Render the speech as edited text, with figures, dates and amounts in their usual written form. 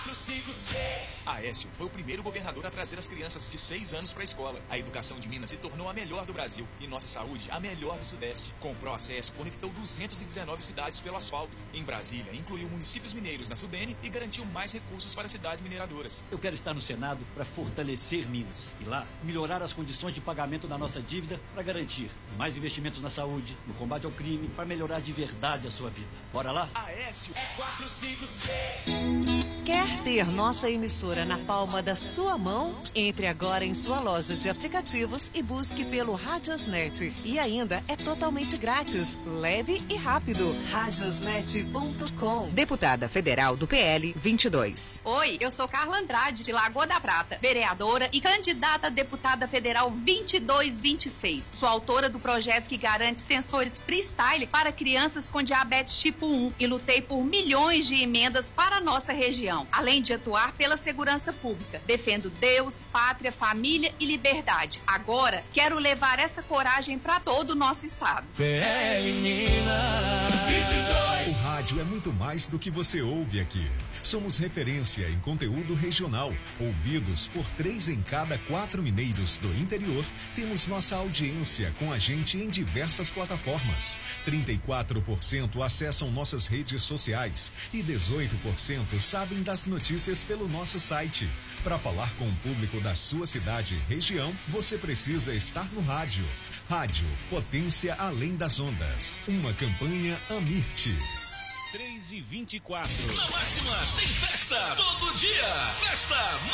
Aécio foi o primeiro governador a trazer as crianças de 6 anos para a escola. A educação de Minas se tornou a melhor do Brasil e nossa saúde a melhor do Sudeste. Com o ProAcesso, conectou 219 cidades pelo asfalto. Em Brasília, incluiu municípios mineiros na Sudene e garantiu mais recursos para cidades mineradoras. Eu quero estar no Senado para fortalecer Minas e lá melhorar as condições de pagamento da nossa dívida para garantir mais investimentos na saúde, no combate ao crime, para melhorar de verdade a sua vida. Bora lá? Aécio é 456. Quer ter nossa emissora na palma da sua mão? Entre agora em sua loja de aplicativos e busque pelo Radiosnet. E ainda é totalmente grátis, leve e rápido. Radiosnet.com. Deputada Federal do PL 22. Oi, eu sou Carla Andrade, de Lagoa da Prata, vereadora e candidata a deputada federal 2226. Sou autora do projeto que garante sensores freestyle para crianças com diabetes tipo 1 e lutei por milhões de emendas para a nossa região. Além de atuar pela segurança pública, defendo Deus, pátria, família e liberdade. Agora, quero levar essa coragem para todo o nosso estado. PL Minas 22. O rádio é muito mais do que você ouve aqui. Somos referência em conteúdo regional. Ouvidos por 3 em cada 4 mineiros do interior, temos nossa audiência com a gente em diversas plataformas. 34% acessam nossas redes sociais e 18% sabem das notícias pelo nosso site. Para falar com o público da sua cidade e região, você precisa estar no rádio. Rádio Potência Além das Ondas. Uma campanha Amirte. 3h24. Na Máxima tem festa todo dia. Festa